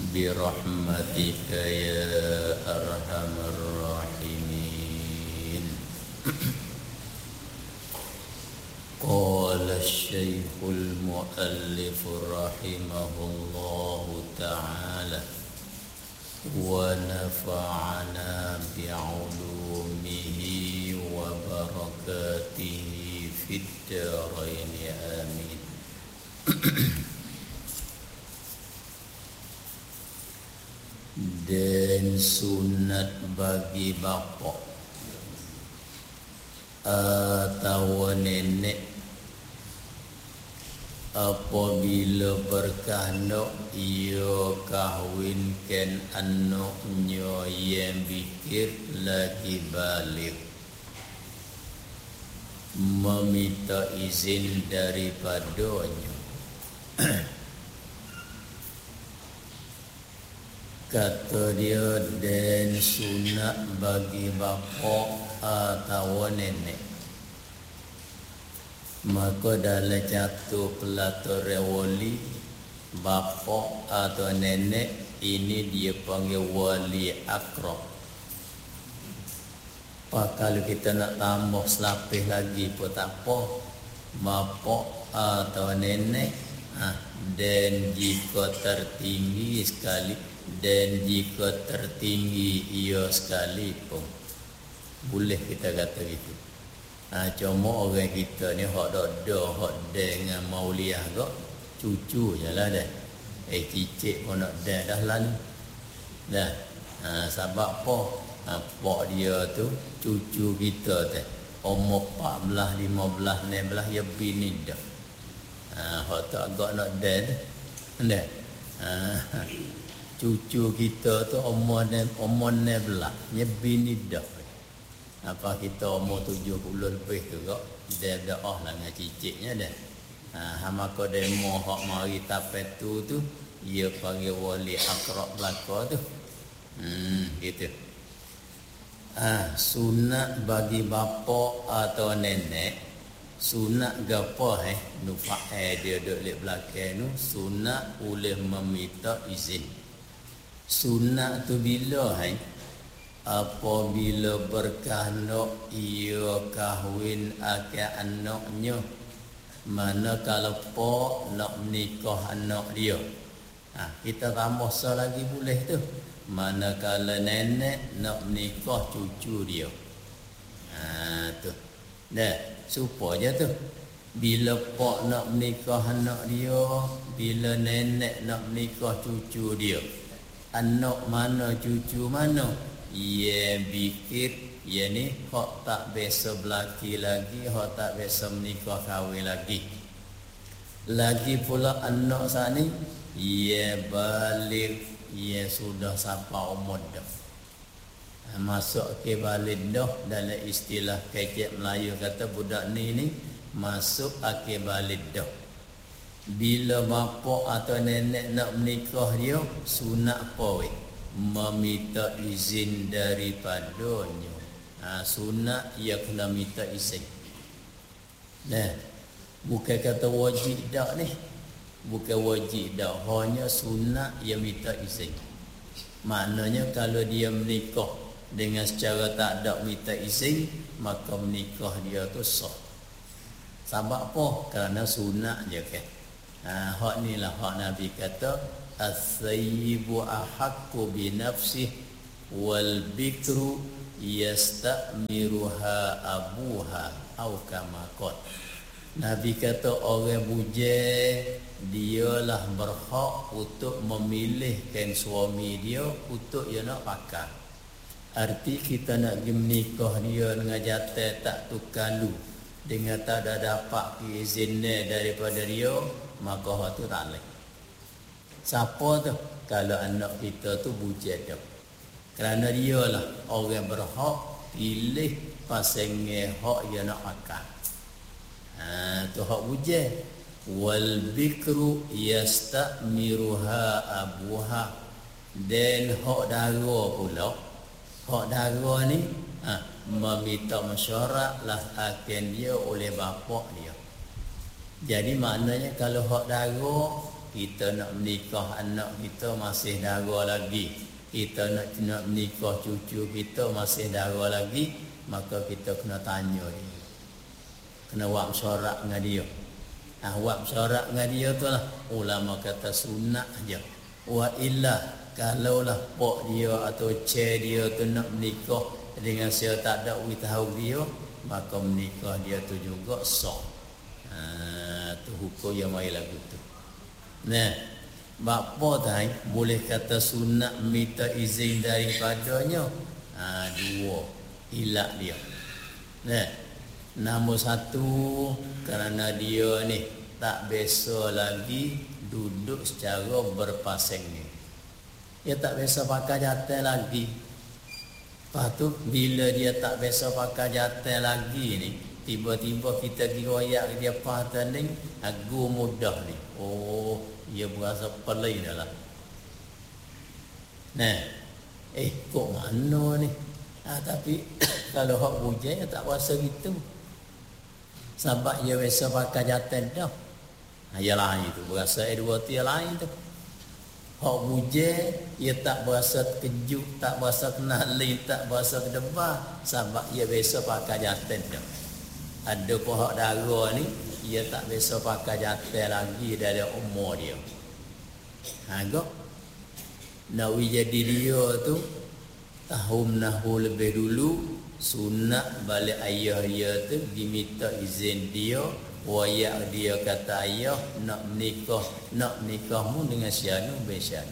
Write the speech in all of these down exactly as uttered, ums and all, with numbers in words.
برحمتك يا أرحم الراحمين. قال الشيخ المؤلف رحمه الله تعالى ونفعنا بعلومه وبركاته في الدارين آمين. Dan sunat bagi bapa atau nenek apabila berkehendak ia kahwinkan anaknya yang bikir lagi balik, meminta izin daripadanya. Kata dia, dan sunat bagi bapa atau nenek, maka dalam jatuh pelatur wali, bapa atau nenek ini dia panggil wali akrab. Pak, kalau kita nak tambah selapis lagi pun tak apa, bapa atau nenek, ha, dan jika tertinggi sekali, dan jika tertinggi ia sekalipun, boleh kita kata gitu. Ha, cuma orang kita ni hak dak dak hak dengan mauliah gak cucu je lah dah. Eh cicit pun nak dah dah lah ni. Dah. Ha, sebab apa? Ha, pak dia tu cucu kita tu. Umur empat belas, lima belas, enam belas ya bini dah. Ha, hak tak agak nak dah dah. Dah. Ha, cucu kita tu umur umur enam belas, ya bini dah. Apa kita umur tujuh puluh lebih tu kok dia dah oh lah dengan cicitnya dah. Ha, maka demo hak mari tapet tu tu ia panggil wali akrab belaka tu. Hmm, gitu. Ah, sunat bagi bapa atau nenek, sunat gapo eh nufae dia duduk di belakang tu, sunat boleh meminta izin. Sunat tu bila eh apabila berkehendak ia kahwin akal anaknya, mana kalau pak nak menikah anak dia, ha, kita tambah sah lagi boleh tu. Mana kalau nenek nak menikah cucu dia, ha, tu dah supaya tu bila pak nak menikah anak dia, bila nenek nak menikah cucu dia, anak mana cucu mana, ia bikir, ia ni hak tak biasa berlaki lagi, hak tak biasa menikah kahwin lagi. Lagi pula anak sana ni, ia balik, ia sudah sampai umur dah. Masuk ke balik dah, dalam istilah kecek Melayu kata budak ni ni masuk ke balik dah. Bila bapa atau nenek nak menikah dia, sunat apa weh? Meminta izin daripadanya. Ha, sunat ia kena minta izin. Nah, bukan kata wajib dak ni. Bukan wajib dak, hanya sunat ia minta izin. Maknanya kalau dia menikah dengan secara tak ada minta izin, maka menikah dia tu sah. Sebab apa? Kerana sunat je kan. Ha, hak ni lah hak Nabi kata as-sayyibu ahaqqu bi nafsihi wal bikru yastamiruha abuha au kama qala. Nabi kata orang bujang dialah berhak untuk memilihkan suami dia untuk dia nak pakai. Arti kita nak pergi menikah dia dengan jatah tak tukalu, dengan tak ada dapat izinnya daripada dia, maka hak tu tak boleh. Siapa tu? Kalau anak kita tu bujang dia. Kerana dia lah orang berhak pilih pasangan hak dia nak pakai. Ha, tu hak bujang. Wal bikru yastamiruha abuha, dan hak dara pula, hak dara ni ha, meminta mesyuarat lah akan dia oleh bapa dia. Jadi maknanya kalau hak dara kita nak menikah anak kita masih dara lagi, kita nak nak menikah cucu kita masih dara lagi, maka kita kena tanya dia, kena buat syarat dengan dia. Ah, buat syarat dengan dia tu lah ulama kata sunat je. Wa illa kalaulah pok dia atau cik dia tu nak menikah dengan saya tak ada tahu dia, maka menikah dia tu juga sah. Ha, tu hukum yang mai lagu tu. Nah, bapa tai boleh kata sunat minta izin daripadanya. Ha, dua hilak dia. Nah, nombor satu kerana dia ni tak biasa lagi duduk secara berpasang ni. Dia tak biasa pakai jantan lagi. Lepas tu bila dia tak biasa pakai jantan lagi ni, tiba-tiba kita giroyak dia patah ni, aku mudah ni. Oh, dia berasa pelai dah lah. Nah, eh kok mana ni? Ah, tapi kalau hak hujan tak rasa gitu. Sebab dia biasa pakai jantan dah. Ha, yang lain tu berasa eh dua tu yang lain tu. Hak hujan dia tak berasa terkejut, tak berasa kenali, tak berasa kedebar sebab dia biasa pakai jantan dah. Ada pun hak dara ni dia tak biasa pakai jantan lagi dari umur dia. Ha gak nak jadi dia tu tahun nahu lebih dulu sunat balik ayah dia tu diminta izin dia, wayak dia kata ayah nak menikah, nak menikahmu dengan sianu besyanu.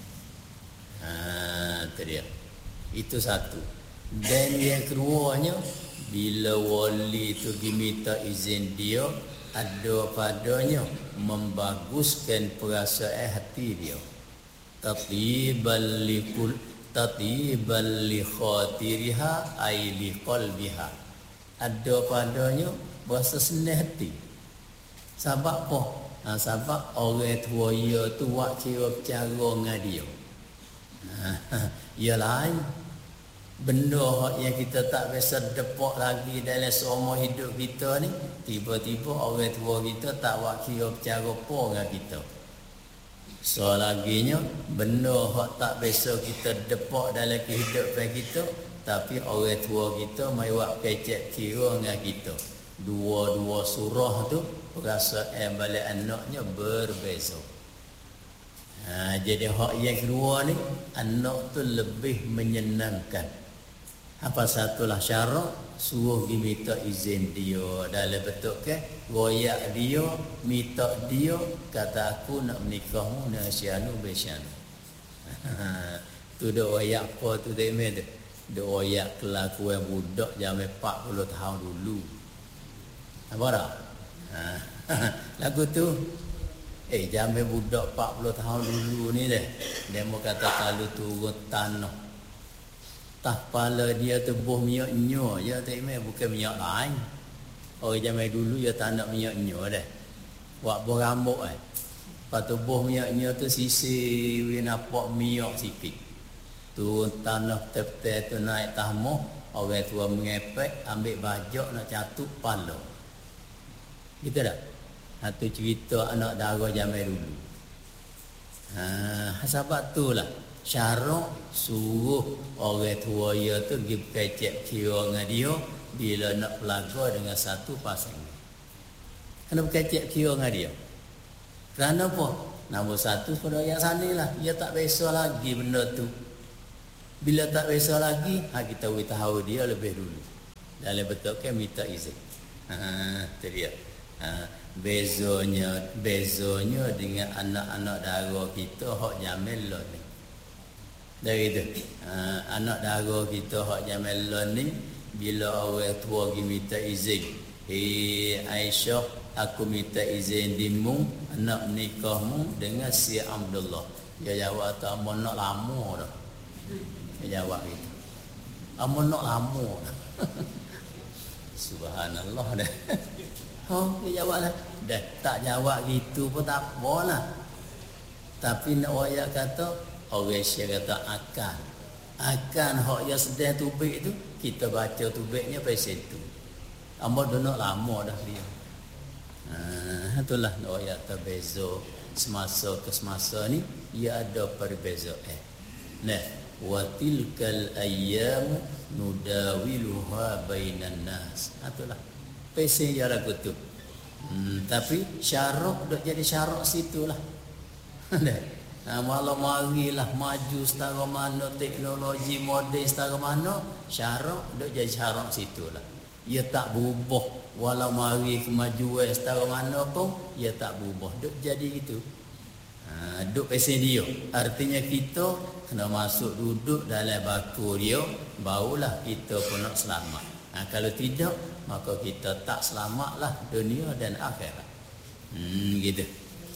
Ha tu dia. Itu satu. Dan yang keduanya bila wali tu diminta izin dia, ada padanya membaguskan perasaan hati dia. Tatibal likul tatibal li khatiriha ay li qalbiha. Ada padanya berasa senang hati. Sebab apa? Ha, sebab orang tua dia tu buat kira cara dengan dia. Ha, ia lain. Benda yang kita tak biasa depak lagi dalam seumur hidup kita ni, tiba-tiba orang tua kita tak buat kira cara apa dengan kita. So laginya benda hak tak biasa kita depak dalam kehidupan kita, tapi orang tua kita mai buat kecek kira dengan kita. Dua-dua surah tu perasaan balik anaknya berbeza. Ha, jadi hak yang kedua ni anak tu lebih menyenangkan. Apa satulah syarat suruh dia minta izin dia dalam bentuk ke goyak dia, minta dia kata aku nak menikahmu dengan sianu besyanu. Tu dak goyak apa tu deme tu. Dak goyak kelakuan budak zaman empat puluh tahun dulu. Apa dah? Ha. Lagu tu eh zaman budak empat puluh tahun dulu ni deh. Dia mau kata kalau turun tanah tak pala dia tebuh minyak-nyo je tak mai bukan minyak lain. Orang zaman dulu dia tak nak minyak-nyo dah. Buat buah rambut eh. Lepas tu buah minyak-nyo tu sisi we nampak minyak sikit. Turun tanah tep-tep tu naik tahmoh, orang tua mengepek ambil bajak nak catut pala. Gitu dah. Satu cerita anak dara zaman dulu. Ha, sebab tu lah syarat suruh orang tua dia tu pergi kecek kira dengan dia bila nak pelaga dengan satu pasangan. Kena kecek kira dengan dia. Kerana apa? Nombor satu pada yang sana lah. Dia tak biasa lagi benda tu. Bila tak biasa lagi, ha, kita beritahu dia lebih dulu. Dalam betul kan minta izin. Ha, itu dia. Ha, bezanya, bezanya dengan anak-anak dara kita hak jamil lah ni. Dari itu uh, anak dara kita hak zaman lon ni bila orang tua pergi minta izin, "Hei Aisyah, aku minta izin dimu nak nikahmu dengan si Abdullah." Dia jawab tak mau nak lama dah. Dia jawab gitu. Amun nak lama dah. Subhanallah dah. Oh, dia jawab dah. Dah tak jawab gitu pun tak apalah. Tapi nak wayak kata orang Syekh kata akan akan hak yang sedang tubik tu kita baca tubiknya pasal tu amat dah nak lama dah dia. Ha itulah ayat terbeza semasa ke semasa ni ia ada perbezaan. Nah, wa tilkal ayyam nudawiluha bainan nas. Itulah pesen dia lagu tu. Hmm, tapi syarak dok jadi syarak situlah. Nah, malam marilah maju setara mana teknologi moden setara mana, syarak dok jadi syarak situlah. Ia tak berubah walau mari kemajuan setara mana pun ia tak berubah. Dok jadi gitu. Ha, duk pesen dia. Artinya kita kena masuk duduk dalam baku dia, barulah kita pun nak selamat. Ha, kalau tidak, maka kita tak selamatlah dunia dan akhirat. Hmm, gitu.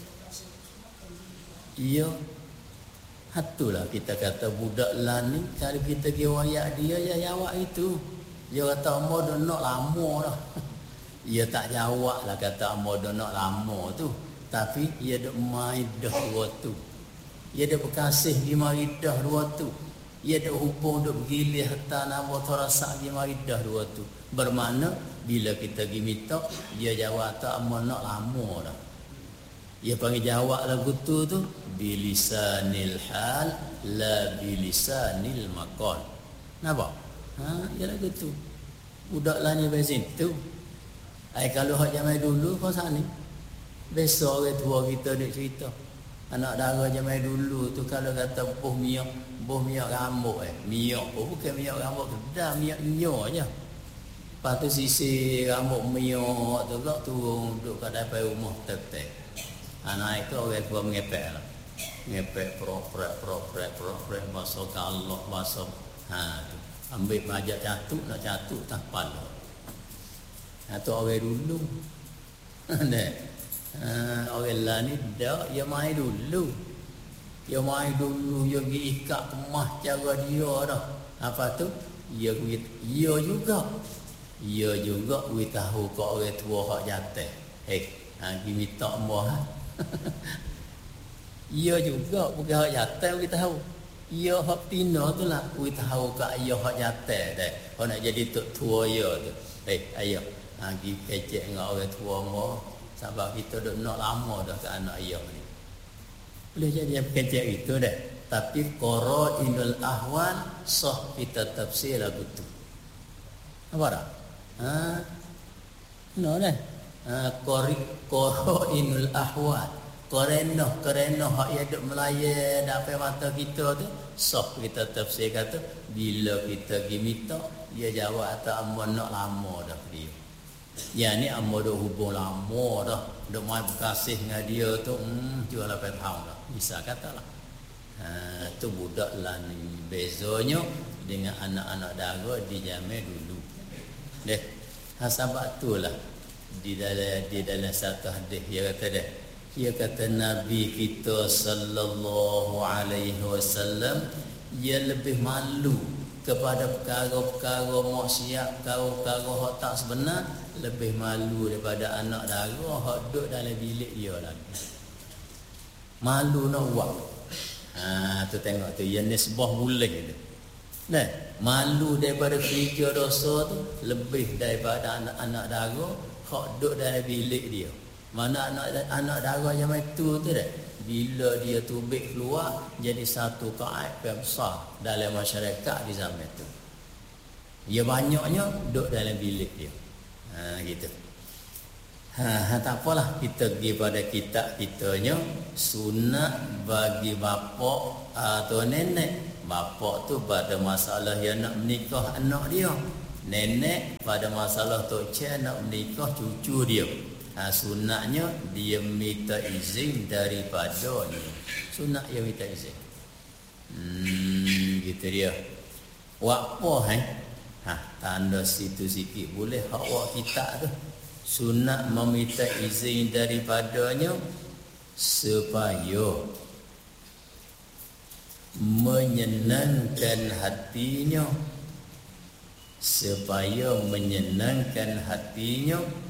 Iya. Hatulah kita kata budak lah ni, kalau kita pergi wayak dia, ya jawab itu. Dia kata amor dah nak lama dah. Ia tak jawab lah kata amor dah nak lama tu. Tapi ia dah main dah dua tu. Ia dah berkasih di mari dah dua tu. Ia dah hubung dah bergilih hatta nama terasa di mari dah dua tu. Bermakna bila kita pergi minta, dia jawab tak amor nak lama dah. Ia panggil jawab lagu tu tu bilisanil hal la bilisanil maqal. Nampak? Ha, ia lagu tu. Budak lah ni bezin tu. Ai kalau hak zaman dulu kau sana ni. Besok orang tua kita duk cerita. Anak dara zaman dulu tu kalau kata buh miak, buh miak rambut eh. Miak oh bukan miak rambut kedah, miak nyo aja. Lepas tu sisi rambut miak tu kau turun duduk kat depan rumah tek-tek. Anak itu orang tua mengepek lah. Ngepek pro-prek, pro-prek, pro-prek, masuk Allah, masuk. Ha, tu. Ambil majak catuk, nak catuk tak pala. Itu orang dulu. Nah, orang lah ni dah, dia main dulu. Dia main dulu, dia pergi ikat kemah cara dia dah. Apa tu? Dia dia juga. Dia juga we tahu kau orang tua hak jatuh. Eh, ha, pergi minta mbah. Ia juga bukan hak jatuh kita tahu. Ia hak tina tu lah we tahu kat ia hak jatuh dah. Kau nak jadi tok tua ia tu. Eh, ayo. Ha, pergi kecek dengan orang tua mbah. Sebab kita duk nak lama dah ke anak ia ni. Boleh jadi kecek itu dah. Tapi qarainul ahwal sah kita tafsir lagu tu. Apa dah? Ha. No dah. Ha, qari qarainul ahwal. Kerana kerana hak ia duk melayan dapat mata kita tu sah kita tafsir kata bila kita pergi minta dia jawab tak amun nak lama dah dia. Ya ni amun dah hubung lama dah duk main berkasih dengan dia tu hmm jual lapan tahun dah. Bisa katalah. Ha tu budak lah ni bezanya dengan anak-anak dara di zaman dulu. Deh. Ha sebab itulah di dalam di dalam satu hadis dia kata dah. Dia kata Nabi kita sallallahu alaihi wasallam dia lebih malu kepada perkara-perkara maksiat, perkara-perkara hak tak sebenar, lebih malu daripada anak dara hak duduk dalam bilik dia lagi. Malu nak buat. Ha tu tengok tu yang nisbah boleh tu. Nah, malu daripada kerja dosa tu lebih daripada anak-anak dara hak duduk dalam bilik dia. Mana anak anak dara zaman itu tu dah bila dia tubik keluar jadi satu kaib yang besar dalam masyarakat di zaman itu. Dia banyaknya duduk dalam bilik dia. Ha gitu. Ha, ha tak apalah kita pergi pada kitab kitanya sunat bagi bapa atau nenek. Bapa tu pada masalah yang nak menikah anak dia. Nenek pada masalah tok cik nak menikah cucu dia. Ha, sunatnya dia minta izin daripadanya. Sunat dia minta izin. Hmm, gitu dia. Wak apa eh? Ha, tanda situ sikit boleh hak wak kita tu. Sunat meminta izin daripadanya supaya menyenangkan hatinya, supaya menyenangkan hatinya